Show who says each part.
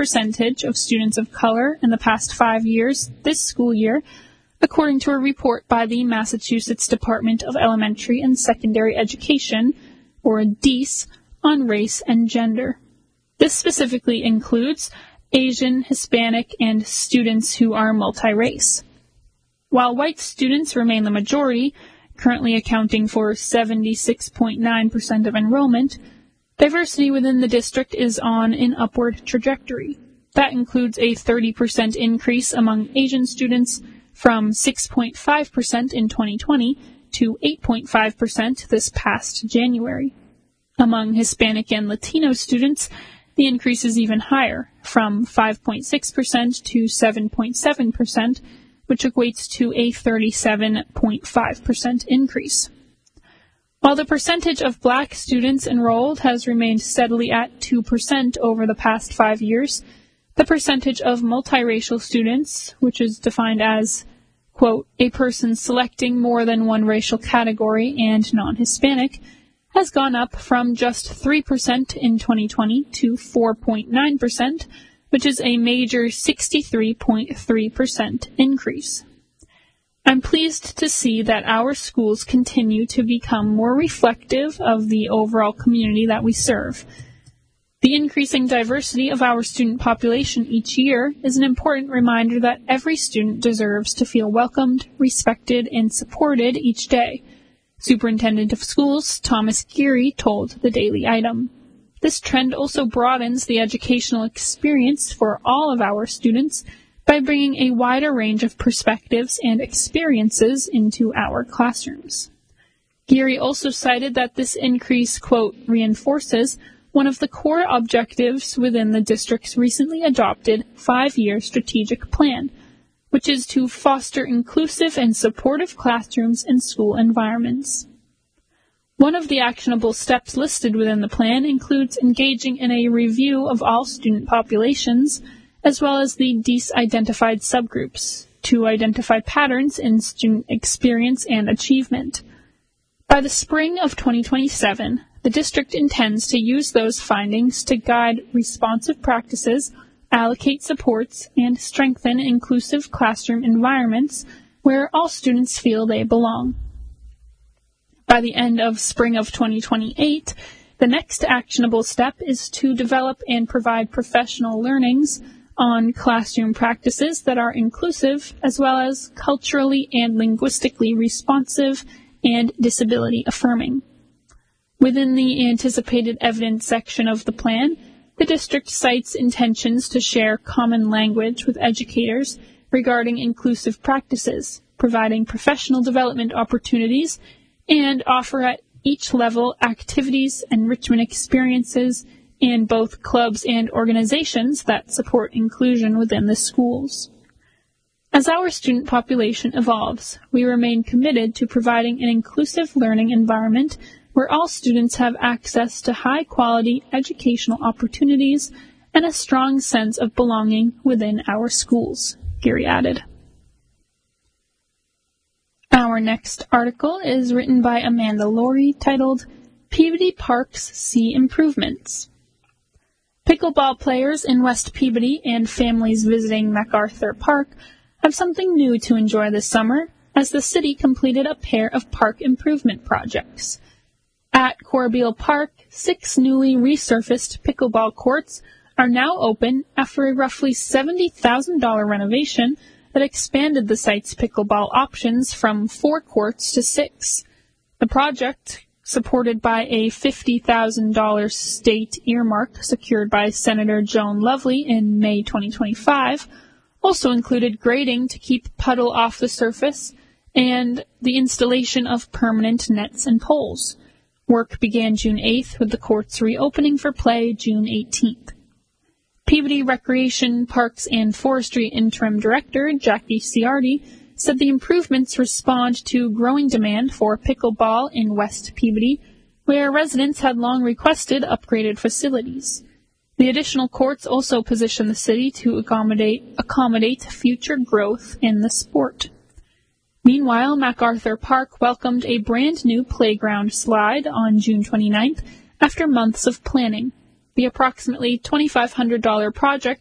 Speaker 1: percentage of students of color in the past 5 years this school year, according to a report by the Massachusetts Department of Elementary and Secondary Education, or DESE, on race and gender. This specifically includes Asian, Hispanic, and students who are multi-race. While white students remain the majority, currently accounting for 76.9% of enrollment, diversity within the district is on an upward trajectory. That includes a 30% increase among Asian students from 6.5% in 2020 to 8.5% this past January. Among Hispanic and Latino students, the increase is even higher, from 5.6% to 7.7%, which equates to a 37.5% increase. While the percentage of black students enrolled has remained steadily at 2% over the past 5 years, the percentage of multiracial students, which is defined as, quote, a person selecting more than one racial category and non-Hispanic, has gone up from just 3% in 2020 to 4.9%, which is a major 63.3% increase. I'm pleased to see that our schools continue to become more reflective of the overall community that we serve. The increasing diversity of our student population each year is an important reminder that every student deserves to feel welcomed, respected, and supported each day. Superintendent of Schools Thomas Geary told the Daily Item. This trend also broadens the educational experience for all of our students by bringing a wider range of perspectives and experiences into our classrooms. Geary also cited that this increase, quote, reinforces one of the core objectives within the district's recently adopted 5-year strategic plan, which is to foster inclusive and supportive classrooms and school environments. One of the actionable steps listed within the plan includes engaging in a review of all student populations, as well as the DESE-identified subgroups, to identify patterns in student experience and achievement. By the spring of 2027, the district intends to use those findings to guide responsive practices, allocate supports, and strengthen inclusive classroom environments where all students feel they belong. By the end of spring of 2028, the next actionable step is to develop and provide professional learnings on classroom practices that are inclusive, as well as culturally and linguistically responsive and disability affirming. Within the anticipated evidence section of the plan, the district cites intentions to share common language with educators regarding inclusive practices, providing professional development opportunities, and offer at each level activities, enrichment experiences, in both clubs and organizations that support inclusion within the schools. As our student population evolves, we remain committed to providing an inclusive learning environment where all students have access to high-quality educational opportunities and a strong sense of belonging within our schools, Geary added. Our next article is written by Amanda Laurie, titled, Peabody Parks See Improvements. Pickleball players in West Peabody and families visiting MacArthur Park have something new to enjoy this summer, as the city completed a pair of park improvement projects. At Corbeil Park, 6 newly resurfaced pickleball courts are now open after a roughly $70,000 renovation that expanded the site's pickleball options from 4 courts to 6. The project, supported by a $50,000 state earmark secured by Senator Joan Lovely in May 2025, also included grading to keep puddle off the surface and the installation of permanent nets and poles. Work began June 8th, with the courts reopening for play June 18th. Peabody Recreation, Parks, and Forestry Interim Director Jackie Ciardi said the improvements respond to growing demand for pickleball in West Peabody, where residents had long requested upgraded facilities. The additional courts also position the city to accommodate future growth in the sport. Meanwhile, MacArthur Park welcomed a brand-new playground slide on June 29th after months of planning. The approximately $2,500 project